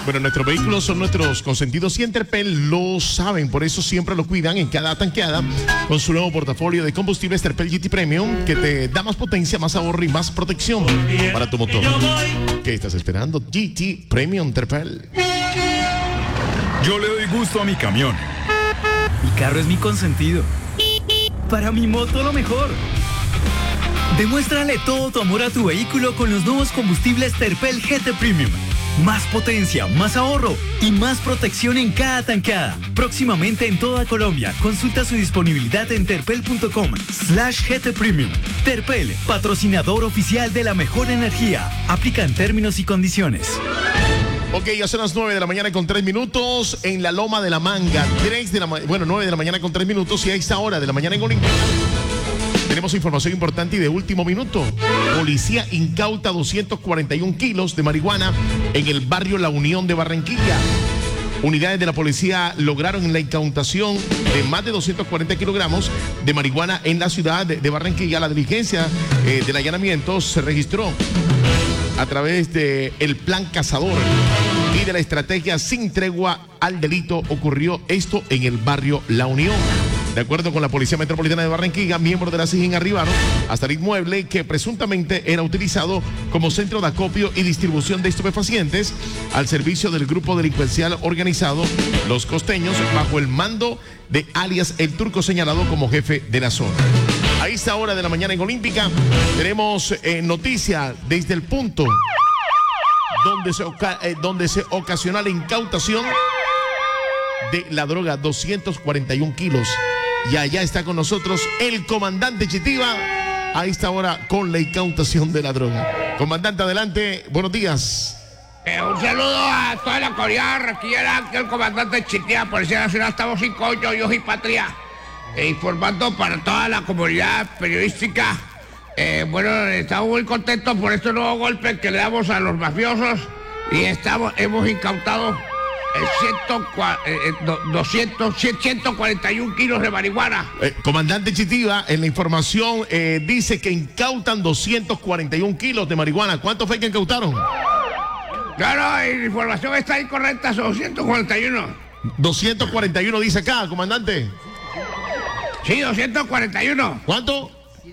Bueno, nuestros vehículos son nuestros consentidos y Terpel lo saben, por eso siempre lo cuidan en cada tanqueada con su nuevo portafolio de combustibles Terpel GT Premium que te da más potencia, más ahorro y más protección para tu motor. ¿Qué estás esperando? GT Premium Terpel. Yo le doy gusto a mi camión. Mi carro es mi consentido. Para mi moto lo mejor. Demuéstrale todo tu amor a tu vehículo con los nuevos combustibles Terpel GT Premium. Más potencia, más ahorro y más protección en cada tankada. Próximamente en toda Colombia. Consulta su disponibilidad en terpel.com/GT Premium. Terpel, patrocinador oficial de la mejor energía. Aplican términos y condiciones. Ok, ya son las 9 de la mañana con 3 minutos en la Loma de la Manga. 9 de la mañana con 3 minutos y a esta hora de la mañana en Olimpia. Tenemos información importante y de último minuto. Policía incauta 241 kilos de marihuana en el barrio La Unión de Barranquilla. Unidades de la policía lograron la incautación de más de 240 kilogramos de marihuana en la ciudad de Barranquilla. La diligencia del allanamiento se registró a través del plan Cazador y de la estrategia Sin Tregua al Delito. Ocurrió esto en el barrio La Unión. De acuerdo con la Policía Metropolitana de Barranquilla, miembros de la SIJIN arribaron hasta el inmueble que presuntamente era utilizado como centro de acopio y distribución de estupefacientes al servicio del grupo delincuencial organizado Los Costeños, bajo el mando de alias El Turco, señalado como jefe de la zona. A esta hora de la mañana en Olímpica tenemos noticia desde el punto donde se ocasionó la incautación de la droga, 241 kilos. Y allá está con nosotros el comandante Chitiva a esta hora con la incautación de la droga. Comandante, adelante, buenos días. Un saludo a toda la comunidad barranquillera, que el comandante Chitiva, Policía Nacional, estamos 5-8, yo y Patria, informando para toda la comunidad periodística. Bueno, estamos muy contentos por este nuevo golpe que le damos a los mafiosos y hemos incautado 141 kilos de marihuana. Comandante Chitiva, en la información dice que incautan 241 kilos de marihuana. ¿Cuánto fue que incautaron? Claro, la información está incorrecta, son 241. 241 dice acá, comandante. Sí, 241. ¿Cuánto?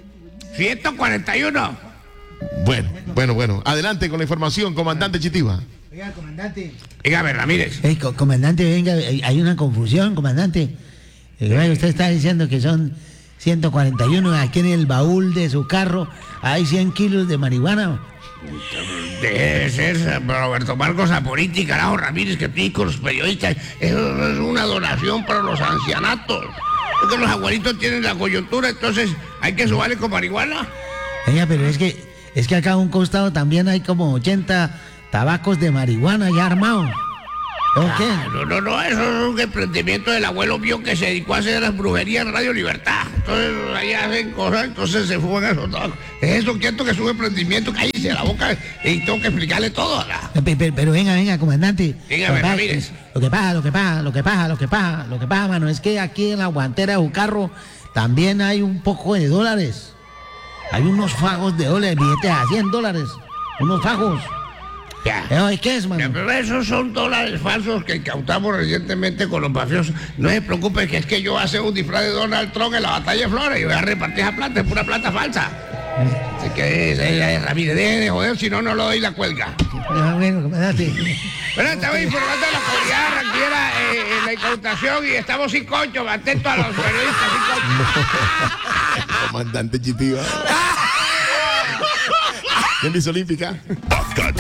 141. Bueno. Adelante con la información, comandante Chitiva. Oiga, comandante. Dígame, Ramírez. Comandante, venga, hay una confusión, comandante. Usted está diciendo que son 141, aquí en el baúl de su carro hay 100 kilos de marihuana. Debe ser Roberto Marcos Aporiti, carajo, Ramírez, que pico los periodistas. Eso es una donación para los ancianatos. Es que los abuelitos tienen la coyuntura, entonces hay que subarle con marihuana. Oiga, pero es que acá a un costado también hay como 80 tabacos de marihuana ya armados. ¿O qué? No, eso es un emprendimiento del abuelo mío que se dedicó a hacer las brujerías en Radio Libertad. Entonces ahí hacen cosas, entonces se fuman esos tabacos. Es eso, quieto, que es un emprendimiento, cállese la boca y tengo que explicarle todo acá. Pero venga, comandante. Dígame, Ramírez. Lo que pasa, mano, es que aquí en la guantera de su carro también hay un poco de dólares. Hay unos fajos de dólares, billetes a $100, unos fajos. Ya. ¿Qué es, mano? Ya, pero esos son dólares falsos que incautamos recientemente con los mafiosos. No se preocupe, que es que yo voy a hacer un disfraz de Donald Trump en la batalla de Flores y voy a repartir esa plata, es pura plata falsa. Así que, Ramírez, deje de joder, si no, no le doy la cuelga. Bueno, comandante. Bueno, estamos informando a la comunidad barranquillera en la incautación y estamos 5-8, atentos a los periodistas, 5-8. Comandante Chitiva. ¿Quién dice Olímpica?